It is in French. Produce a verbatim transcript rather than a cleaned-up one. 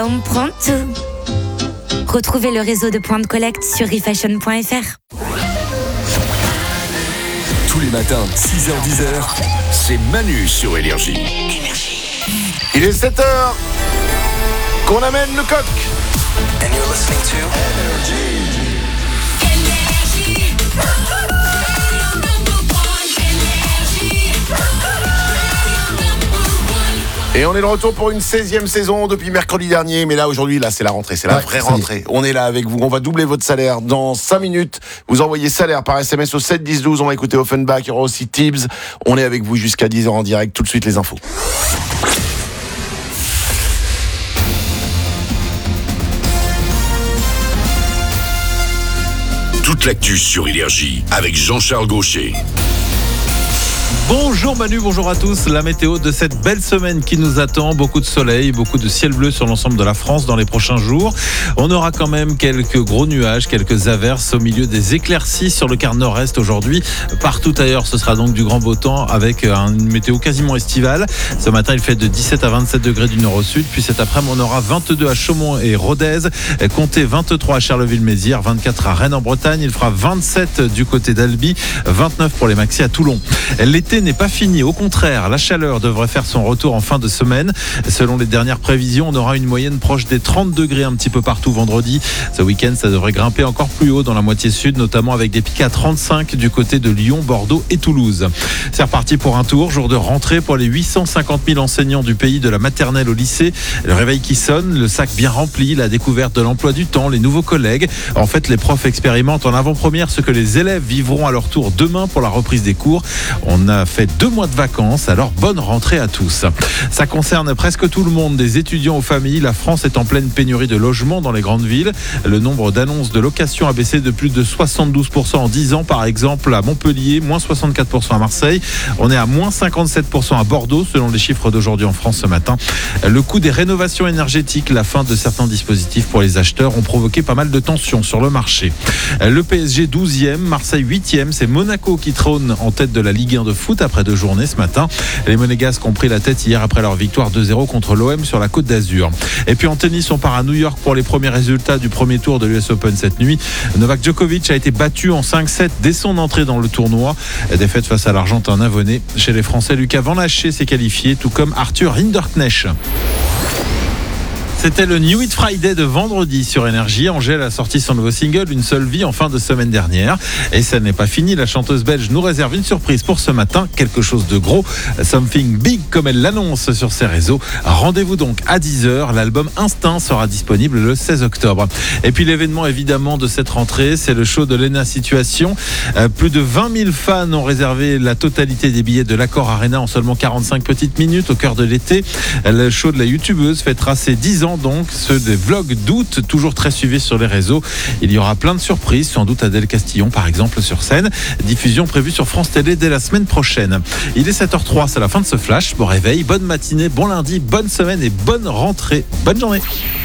là, on prend tout. Retrouvez le réseau de points de collecte sur refashion point f r. Tous les matins, six heures dix heures, c'est Manu sur Énergie. Il est sept heures qu'on amène le coq. And you're listening to Energy. Et on est de retour pour une seizième saison depuis mercredi dernier. Mais là, aujourd'hui, là, c'est la rentrée. C'est la ouais, vraie rentrée. On est là avec vous. On va doubler votre salaire dans cinq minutes. Vous envoyez salaire par S M S au sept dix douze. On va écouter Offenbach. Il y aura aussi Tibbs. On est avec vous jusqu'à dix heures en direct. Tout de suite, les infos. Toute l'actu sur Énergie avec Jean-Charles Gaucher. Bonjour Manu, bonjour à tous. La météo de cette belle semaine qui nous attend. Beaucoup de soleil, beaucoup de ciel bleu sur l'ensemble de la France dans les prochains jours. On aura quand même quelques gros nuages, quelques averses au milieu des éclaircies sur le quart nord-est aujourd'hui. Partout ailleurs, ce sera donc du grand beau temps avec une météo quasiment estivale. Ce matin, il fait de dix-sept à vingt-sept degrés du nord au sud. Puis cet après-midi, on aura vingt-deux à Chaumont et Rodez. Comptez vingt-trois à Charleville-Mézières, vingt-quatre à Rennes en Bretagne. Il fera vingt-sept du côté d'Albi, vingt-neuf pour les maxis à Toulon. L'été n'est pas fini, au contraire, la chaleur devrait faire son retour en fin de semaine. Selon les dernières prévisions, on aura une moyenne proche des trente degrés un petit peu partout vendredi. Ce week-end, ça devrait grimper encore plus haut dans la moitié sud, notamment avec des pics à trente-cinq du côté de Lyon, Bordeaux et Toulouse. C'est reparti pour un tour, jour de rentrée pour les huit cent cinquante mille enseignants du pays, de la maternelle au lycée. Le réveil qui sonne, le sac bien rempli, la découverte de l'emploi du temps, les nouveaux collègues. En fait, les profs expérimentent en avant-première ce que les élèves vivront à leur tour demain pour la reprise des cours. On a fait deux mois de vacances, alors bonne rentrée à tous. Ça concerne presque tout le monde, des étudiants aux familles. La France est en pleine pénurie de logements dans les grandes villes. Le nombre d'annonces de location a baissé de plus de soixante-douze pour cent en dix ans, par exemple à Montpellier, moins soixante-quatre pour cent à Marseille. On est à moins cinquante-sept pour cent à Bordeaux, selon les chiffres d'aujourd'hui en France ce matin. Le coût des rénovations énergétiques, la fin de certains dispositifs pour les acheteurs ont provoqué pas mal de tensions sur le marché. Le P S G douzième, Marseille huitième, c'est Monaco qui trône en tête de la Ligue un de foot après deux journées ce matin. Les Monégasques ont pris la tête hier après leur victoire deux zéro contre l'O M sur la Côte d'Azur. Et puis en tennis, on part à New York pour les premiers résultats du premier tour de l'U S Open cette nuit. Novak Djokovic a été battu en cinq sept dès son entrée dans le tournoi. Défaite face à l'Argentin Navonnet. Chez les Français, Lucas Van Laché s'est qualifié, tout comme Arthur Hinderknecht. C'était le New Hit Friday de vendredi sur Énergie. Angèle a sorti son nouveau single Une seule vie en fin de semaine dernière. Et ça n'est pas fini. La chanteuse belge nous réserve une surprise pour ce matin. Quelque chose de gros. Something big comme elle l'annonce sur ses réseaux. Rendez-vous donc à dix heures. L'album Instinct sera disponible le seize octobre. Et puis l'événement évidemment de cette rentrée, c'est le show de Lena Situation. Euh, plus de vingt mille fans ont réservé la totalité des billets de l'Accor Arena en seulement quarante-cinq petites minutes au cœur de l'été. Le show de la youtubeuse fêtera ses dix ans, donc ceux des vlogs d'août, toujours très suivis sur les réseaux. Il y aura plein de surprises, sans doute Adèle Castillon par exemple sur scène. Diffusion prévue sur France Télé dès la semaine prochaine. Il est sept heures zéro trois, c'est la fin de ce flash. Bon réveil, bonne matinée, bon lundi, bonne semaine et bonne rentrée. Bonne journée.